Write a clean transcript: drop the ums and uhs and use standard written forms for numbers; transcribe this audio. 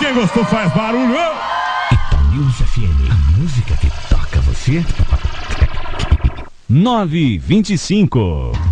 Quem gostou faz barulho. News FM, a música que toca você. 9h25.